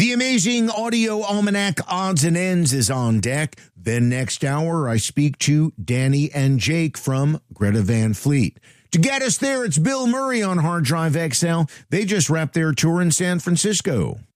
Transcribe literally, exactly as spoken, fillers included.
The amazing Audio Almanac Odds and Ends is on deck. Then next hour, I speak to Danny and Jake from Greta Van Fleet. To get us there, it's Bill Murray on Hard Drive X L. They just wrapped their tour in San Francisco.